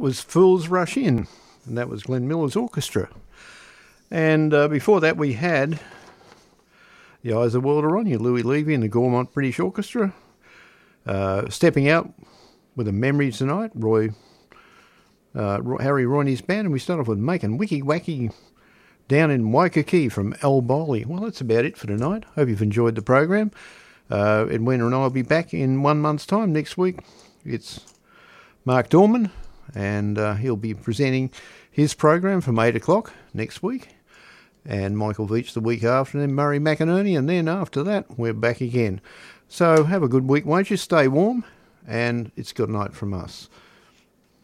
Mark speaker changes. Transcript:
Speaker 1: was Fools Rush In, and that was Glenn Miller's orchestra. And before that we had The Eyes of the World Are On You, Louis Levy and the Gaumont British Orchestra. Stepping out with a memory tonight, Harry Royney's band, and we start off with Making Wicky Wacky down in Waikiki from Al Bowley. Well, that's about it for tonight. Hope you've enjoyed the program. Edwina and I will be back in 1 month's time next week. It's Mark Dorman, and he'll be presenting his program from 8 o'clock next week, and Michael Veach the week after, and then Murray McInerney, and then after that we're back again. So have a good week, won't you? Stay warm, and it's good night from us.